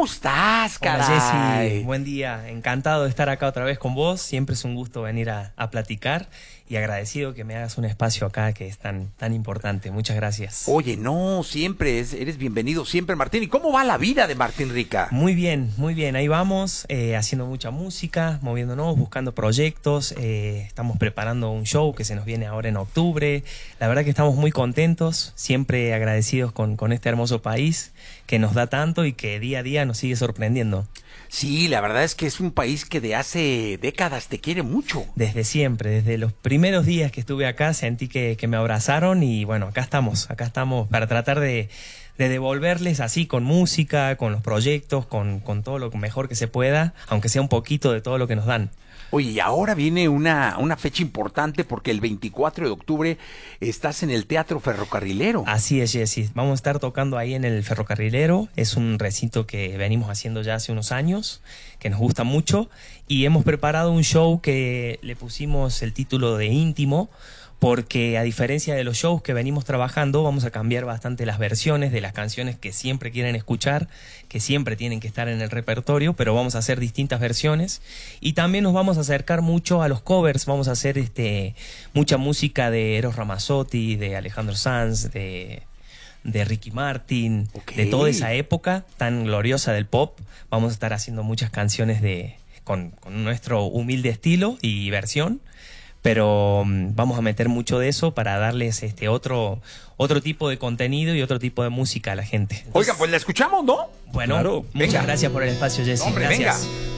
¿cómo estás, Hola, caray? Jessy, buen día. Encantado de estar acá otra vez con vos. Siempre es un gusto venir a platicar y agradecido que me hagas un espacio acá que es tan importante. Muchas gracias. Oye, no, siempre eres bienvenido, siempre, Martín. ¿Y cómo va la vida de Martín Rica? Muy bien, muy bien. Ahí vamos, haciendo mucha música, moviéndonos, buscando proyectos. Estamos preparando un show que se nos viene ahora en octubre. La verdad que estamos muy contentos, siempre agradecidos con este hermoso país que nos da tanto y que día a día nos sigue sorprendiendo. Sí, la verdad es que es un país que de hace décadas te quiere mucho. Desde siempre, desde los primeros días que estuve acá sentí que me abrazaron y bueno, acá estamos para tratar de devolverles así con música, con los proyectos, con todo lo mejor que se pueda, aunque sea un poquito de todo lo que nos dan. Oye, y ahora viene una fecha importante porque el 24 de octubre estás en el Teatro Ferrocarrilero. Así es, Jessy. Vamos a estar tocando ahí en el Ferrocarrilero. Es un recinto que venimos haciendo ya hace unos años, que nos gusta mucho. Y hemos preparado un show que le pusimos el título de Íntimo, porque a diferencia de los shows que venimos trabajando, vamos a cambiar bastante las versiones de las canciones que siempre quieren escuchar, que siempre tienen que estar en el repertorio, pero vamos a hacer distintas versiones. Y también nos vamos a acercar mucho a los covers. Vamos a hacer mucha música de Eros Ramazzotti, de Alejandro Sanz, de Ricky Martin, Okay. de toda esa época tan gloriosa del pop. Vamos a estar haciendo muchas canciones con nuestro humilde estilo y versión, pero vamos a meter mucho de eso para darles otro tipo de contenido y otro tipo de música a la gente. Entonces, Oiga, pues la escuchamos, ¿no? bueno, Claro, muchas venga. gracias por el espacio, Jessy. Hombre, Gracias. venga.